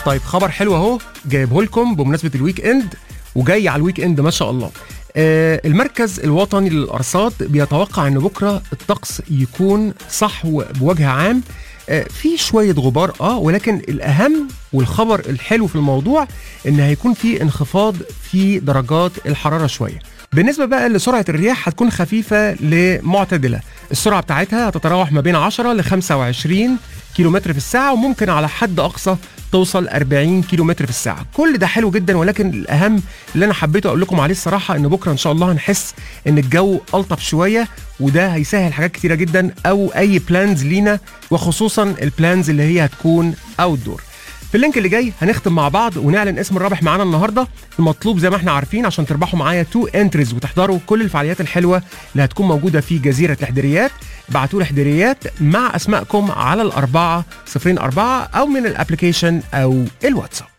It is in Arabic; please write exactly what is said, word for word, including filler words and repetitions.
طيب خبر حلو اهو جايبه لكم بمناسبه الويك اند، وجاي على الويك اند ما شاء الله. آه المركز الوطني للارصاد بيتوقع ان بكره الطقس يكون صحو بوجه عام، آه في شويه غبار اه ولكن الاهم والخبر الحلو في الموضوع ان هيكون في انخفاض في درجات الحراره شويه. بالنسبه بقى لسرعه الرياح هتكون خفيفه لمعتدله، السرعه بتاعتها هتتراوح ما بين عشرة ل خمسة وعشرين كيلومتر في الساعه، وممكن على حد اقصى توصل أربعين كيلومتر في الساعه. كل ده حلو جدا، ولكن الاهم اللي انا حبيته اقول لكم عليه الصراحه ان بكره ان شاء الله هنحس ان الجو الطف شويه، وده هيسهل حاجات كتيره جدا او اي بلانز لينا، وخصوصا البلانز اللي هي هتكون اوت دور. في اللينك اللي جاي هنختم مع بعض ونعلن اسم الرابح معانا النهارده. المطلوب زي ما احنا عارفين عشان تربحوا معايا تو انتريز وتحضروا كل الفعاليات الحلوه اللي هتكون موجوده في جزيره الحدريات. ابعتوا لي حدريات مع اسمائكم على الأربعة صفرين أربعة او من الابلكيشن او الواتساب.